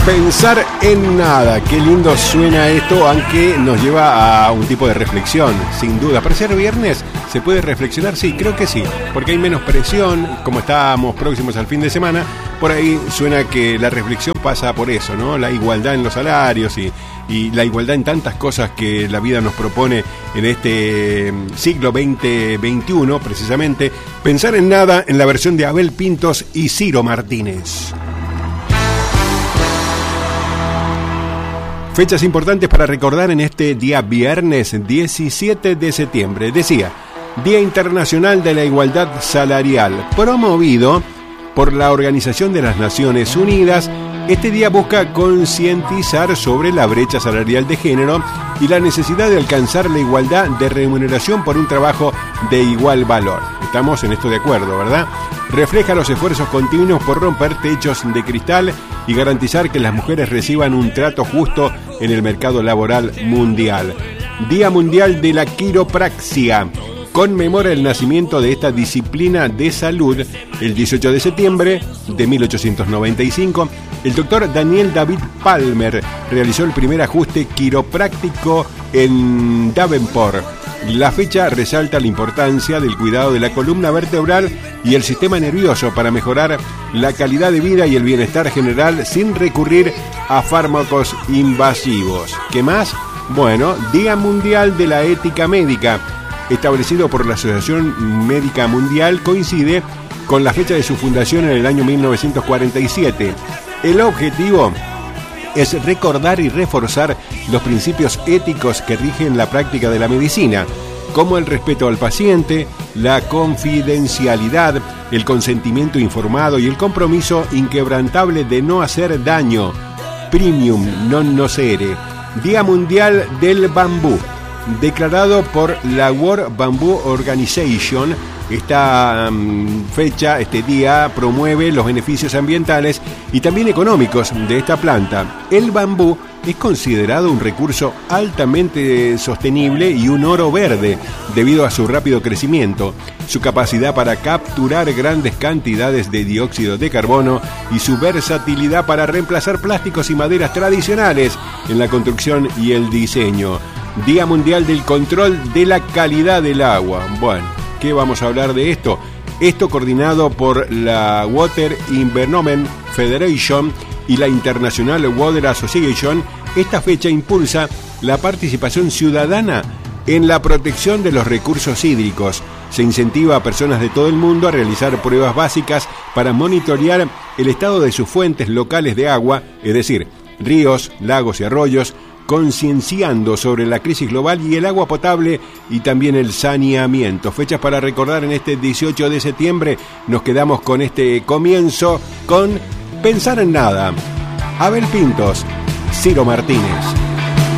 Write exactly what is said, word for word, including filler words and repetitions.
Pensar en nada, qué lindo suena esto, aunque nos lleva a un tipo de reflexión, sin duda. ¿Para ser viernes se puede reflexionar? Sí, creo que sí, porque hay menos presión, como estábamos próximos al fin de semana, por ahí suena que la reflexión pasa por eso, ¿no? La igualdad en los salarios y, y la igualdad en tantas cosas que la vida nos propone en este siglo veinte veintiuno, precisamente. Pensar en nada en la versión de Abel Pintos y Ciro Martínez. Fechas importantes para recordar en este día viernes diecisiete de septiembre. Decía, Día Internacional de la Igualdad Salarial, promovido por la Organización de las Naciones Unidas. Este día busca concientizar sobre la brecha salarial de género y la necesidad de alcanzar la igualdad de remuneración por un trabajo de igual valor. Estamos en esto de acuerdo, ¿verdad? Refleja los esfuerzos continuos por romper techos de cristal y garantizar que las mujeres reciban un trato justo en el mercado laboral mundial. Día Mundial de la Quiropraxia. Conmemora el nacimiento de esta disciplina de salud. El dieciocho de septiembre de mil ochocientos noventa y cinco, el doctor Daniel David Palmer realizó el primer ajuste quiropráctico en Davenport. La fecha resalta la importancia del cuidado de la columna vertebral y el sistema nervioso para mejorar la calidad de vida y el bienestar general sin recurrir a fármacos invasivos. ¿Qué más? Bueno, Día Mundial de la Ética Médica, establecido por la Asociación Médica Mundial, coincide con la fecha de su fundación en el año mil novecientos cuarenta y siete. El objetivo es recordar y reforzar los principios éticos que rigen la práctica de la medicina, como el respeto al paciente, la confidencialidad, el consentimiento informado y el compromiso inquebrantable de no hacer daño. Primum non nocere. Día Mundial del Bambú, declarado por la World Bamboo Organization. Esta um, fecha, este día, promueve los beneficios ambientales y también económicos de esta planta. El bambú es considerado un recurso altamente sostenible y un oro verde debido a su rápido crecimiento, su capacidad para capturar grandes cantidades de dióxido de carbono y su versatilidad para reemplazar plásticos y maderas tradicionales en la construcción y el diseño. Día Mundial del Control de la Calidad del Agua. Bueno, ¿qué vamos a hablar de esto? Esto coordinado por la Water Environment Federation y la International Water Association. Esta fecha impulsa la participación ciudadana en la protección de los recursos hídricos. Se incentiva a personas de todo el mundo a realizar pruebas básicas para monitorear el estado de sus fuentes locales de agua, es decir, ríos, lagos y arroyos, concienciando sobre la crisis global y el agua potable y también el saneamiento. Fechas para recordar en este dieciocho de septiembre. Nos quedamos con este comienzo con Pensar en Nada. Abel Pintos, Ciro Martínez.